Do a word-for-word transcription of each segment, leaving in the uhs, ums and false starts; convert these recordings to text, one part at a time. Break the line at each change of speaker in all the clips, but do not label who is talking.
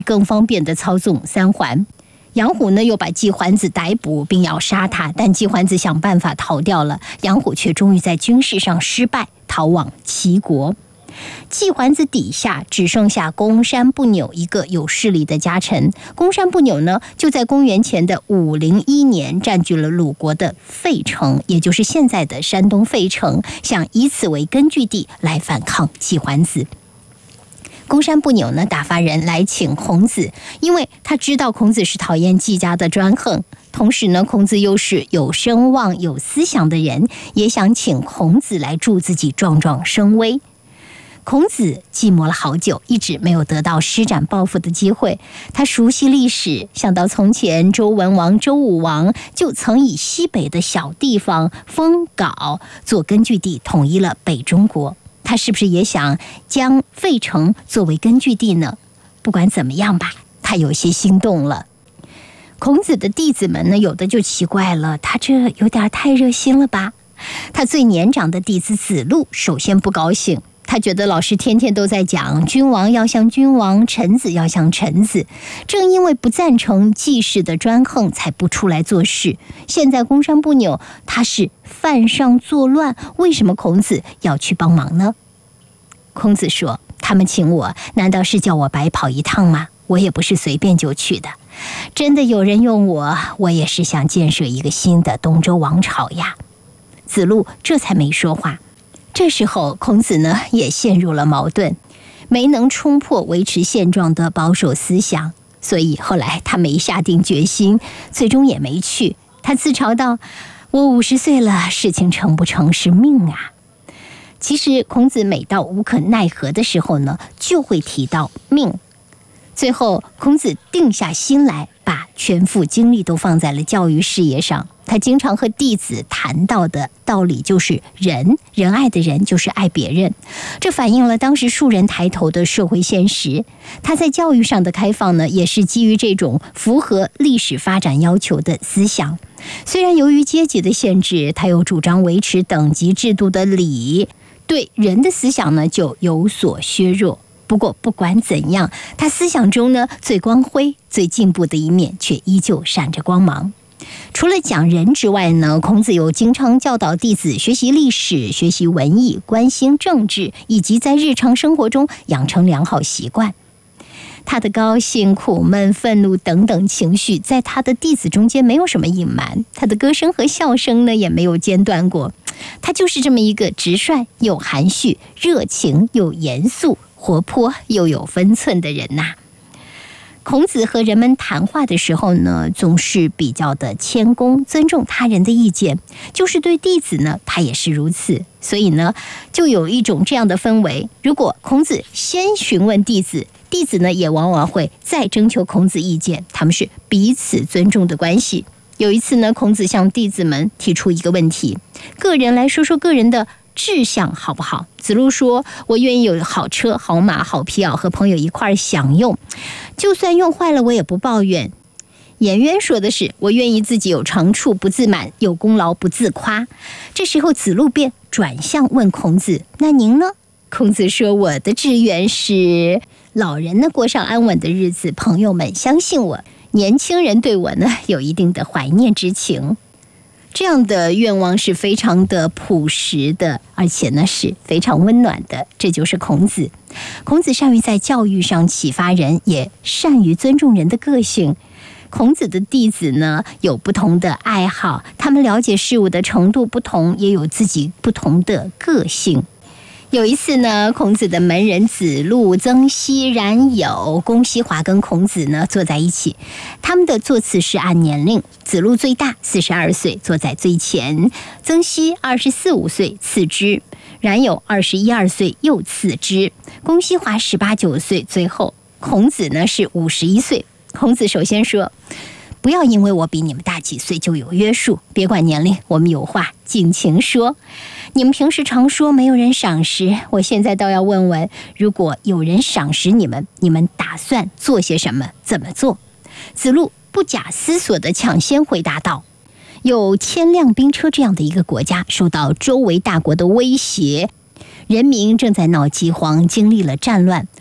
更方便地操纵三环。杨虎呢又把季桓子逮捕，并要杀他，但季桓子想办法逃掉了，杨虎却终于在军事上失败，逃往齐国。季桓子底下只剩下公山不扭一个有势力的家臣。公山不扭呢，就在公元前的五零一年占据了鲁国的费城，也就是现在的山东费城，想以此为根据地来反抗季桓子。公山不扭呢，打发人来请孔子，因为他知道孔子是讨厌季家的专横，同时呢，孔子又是有声望、有思想的人，也想请孔子来助自己壮壮声威。孔子寂寞了好久，一直没有得到施展抱负的机会。他熟悉历史，想到从前周文王、周武王就曾以西北的小地方封皋做根据地，统一了北中国。他是不是也想将费城作为根据地呢？不管怎么样吧，他有些心动了。孔子的弟子们呢，有的就奇怪了，他这有点太热心了吧？他最年长的弟子子路首先不高兴，他觉得老师天天都在讲君王要像君王，臣子要像臣子，正因为不赞成季氏的专横，才不出来做事。现在公山不扭，他是犯上作乱，为什么孔子要去帮忙呢？孔子说，他们请我，难道是叫我白跑一趟吗？我也不是随便就去的，真的有人用我，我也是想建设一个新的东周王朝呀。子路这才没说话。这时候孔子呢也陷入了矛盾，没能冲破维持现状的保守思想，所以后来他没下定决心，最终也没去。他自嘲道，我五十岁了，事情成不成是命啊。其实孔子每到无可奈何的时候呢，就会提到命。最后孔子定下心来，把全副精力都放在了教育事业上。他经常和弟子谈到的道理就是仁，仁爱的仁就是爱别人，这反映了当时庶人抬头的社会现实。他在教育上的开放呢，也是基于这种符合历史发展要求的思想。虽然由于阶级的限制，他又主张维持等级制度的礼，对人的思想呢就有所削弱。不过不管怎样，他思想中呢最光辉、最进步的一面却依旧闪着光芒。除了讲仁之外呢，孔子又经常教导弟子学习历史、学习文艺、关心政治，以及在日常生活中养成良好习惯。他的高兴、苦闷、愤怒等等情绪，在他的弟子中间没有什么隐瞒，他的歌声和笑声呢也没有间断过。他就是这么一个直率又含蓄、热情又严肃、活泼又有分寸的人呐、啊。孔子和人们谈话的时候呢，总是比较的谦恭，尊重他人的意见，就是对弟子呢，他也是如此。所以呢，就有一种这样的氛围，如果孔子先询问弟子，弟子呢也往往会再征求孔子意见，他们是彼此尊重的关系。有一次呢，孔子向弟子们提出一个问题，个人来说说个人的志向好不好？子路说，我愿意有好车、好马、好皮袄和朋友一块享用，就算用坏了我也不抱怨。颜渊说的是，我愿意自己有长处不自满，有功劳不自夸。这时候子路便转向问孔子，那您呢？孔子说，我的志愿是老人呢过上安稳的日子，朋友们相信我，年轻人对我呢有一定的怀念之情。这样的愿望是非常的朴实的，而且呢是非常温暖的，这就是孔子。孔子善于在教育上启发人，也善于尊重人的个性。孔子的弟子呢有不同的爱好，他们了解事物的程度不同，也有自己不同的个性。有一次呢，孔子的门人子路、曾皙、冉有、公西华跟孔子呢坐在一起，他们的座次是按年龄，子路最大，四十二岁，坐在最前；曾皙二十四五岁，次之；冉有二十一二岁，又次之；公西华十八九岁，最后。孔子呢是五十一岁。孔子首先说，不要因为我比你们大几岁就有约束，别管年龄，我们有话尽情说。你们平时常说没有人赏识，我现在倒要问问，如果有人赏识你们，你们打算做些什么，怎么做？子路不假思索地抢先回答道，有千辆兵车这样的一个国家，受到周围大国的威胁，人民正在闹饥荒，经历了战乱。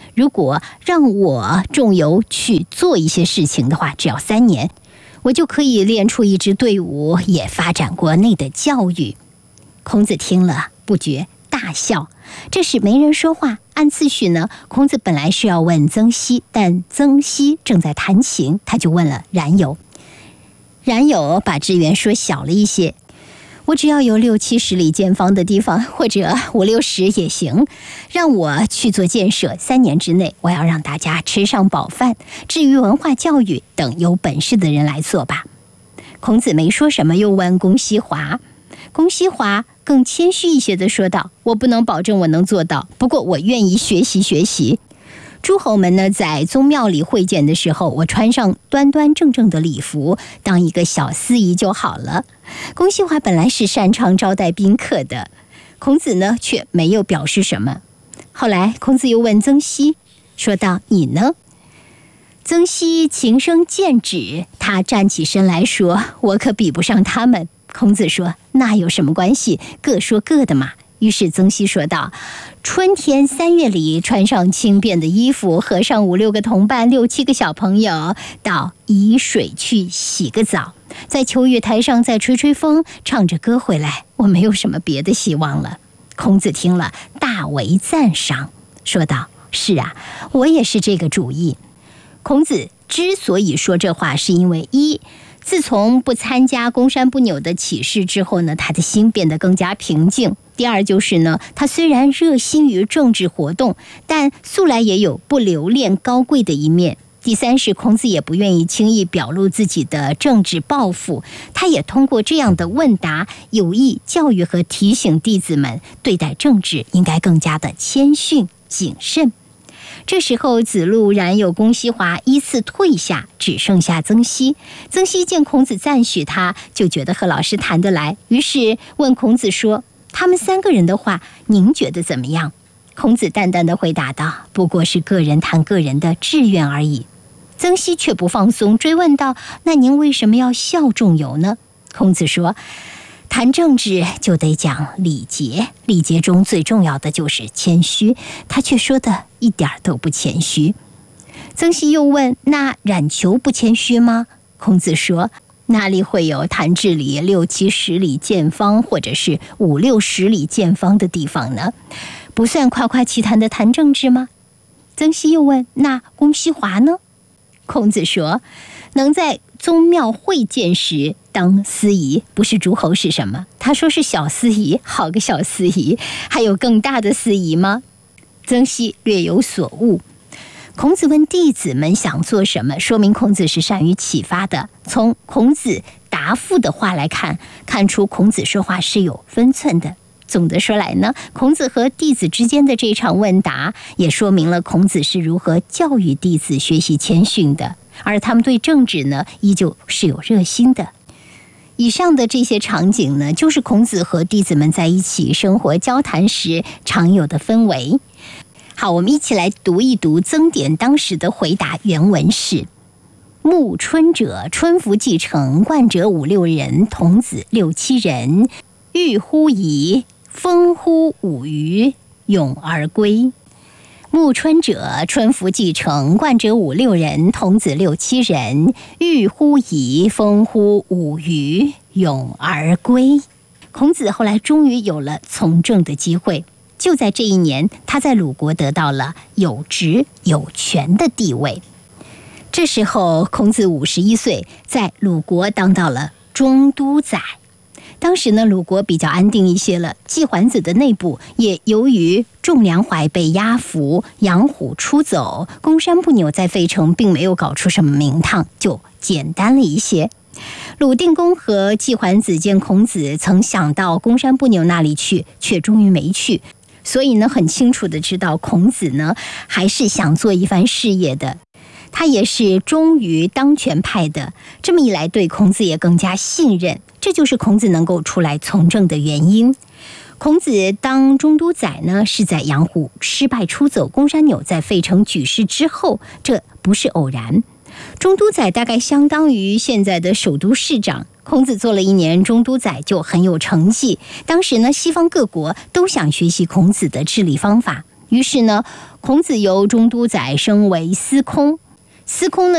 如果让我仲由去做一些事情的话，只要三年，我就可以练出一支队伍，也发展国内的教育。孔子听了不觉大笑。这时没人说话，按次序呢，孔子本来是要问曾皙，但曾皙正在弹琴，他就问了冉有。冉有把志愿说小了一些，我只要有六七十里见方的地方，或者五六十也行，让我去做建设，三年之内我要让大家吃上饱饭，至于文化教育等有本事的人来做吧。孔子没说什么，又问公西华。公西华更谦虚一些地说道，我不能保证我能做到，不过我愿意学习学习。诸侯们呢，在宗庙里会见的时候，我穿上端端正正的礼服，当一个小司仪就好了。公西华本来是擅长招待宾客的，孔子呢却没有表示什么。后来孔子又问曾皙，说道，你呢？曾皙情生见止，他站起身来说，我可比不上他们。孔子说，那有什么关系，各说各的嘛。于是曾皙说道，春天三月里，穿上轻便的衣服，和上五六个同伴，六七个小朋友，到沂水去洗个澡，在秋月台上再吹吹风，唱着歌回来，我没有什么别的希望了。孔子听了大为赞赏，说道，是啊，我也是这个主意。孔子之所以说这话，是因为一，自从不参加公山不扭的起事之后呢，他的心变得更加平静。第二就是呢，他虽然热心于政治活动，但素来也有不留恋高贵的一面。第三是孔子也不愿意轻易表露自己的政治抱负，他也通过这样的问答，有意教育和提醒弟子们，对待政治应该更加的谦逊谨慎。这时候子路、冉有、公西华依次退下，只剩下曾皙。曾皙见孔子赞许他，就觉得和老师谈得来，于是问孔子说，他们三个人的话，您觉得怎么样？孔子淡淡地回答道，不过是个人谈个人的志愿而已。曾皙却不放松，追问道，那您为什么要效仲由呢？孔子说，谈政治就得讲礼节，礼节中最重要的就是谦虚，他却说的一点都不谦虚。曾皙又问，那冉求不谦虚吗？孔子说，哪里会有谈治理六七十里见方，或者是五六十里见方的地方呢？不算夸夸其谈的谈政治吗？曾皙又问，那公西华呢？孔子说，能在宗庙会见时当司仪，不是诸侯是什么？他说是小司仪，好个小司仪，还有更大的司仪吗？曾皙略有所悟。孔子问弟子们想做什么，说明孔子是善于启发的。从孔子答复的话来看，看出孔子说话是有分寸的。总的说来呢，孔子和弟子之间的这场问答，也说明了孔子是如何教育弟子学习谦逊的，而他们对政治呢，依旧是有热心的。以上的这些场景呢，就是孔子和弟子们在一起生活交谈时常有的氛围。好，我们一起来读一读曾点当时的回答原文是：暮春者，春服既成，冠者五六人，童子六七人，欲乎沂，风乎舞于，咏而归。暮春者，春服既成，冠者五六人，童子六七人，欲乎沂，风乎舞于，咏而归。孔子后来终于有了从政的机会，就在这一年，他在鲁国得到了有职有权的地位。这时候孔子五十一岁，在鲁国当到了中都宰。当时呢，鲁国比较安定一些了，季桓子的内部也由于仲梁怀被压服，杨虎出走，公山不扭在费城并没有搞出什么名堂，就简单了一些。鲁定公和季桓子见孔子曾想到公山不扭那里去，却终于没去，所以呢，很清楚的知道孔子呢还是想做一番事业的，他也是忠于当权派的，这么一来对孔子也更加信任，这就是孔子能够出来从政的原因。孔子当中都宰呢，是在杨虎失败出走，公山扭在费城举事之后，这不是偶然。中都宰大概相当于现在的首都市长，孔子做了一年中都宰就很有成绩。当时呢，西方各国都想学习孔子的治理方法， 于是呢，孔子由中都宰升为司空。司空呢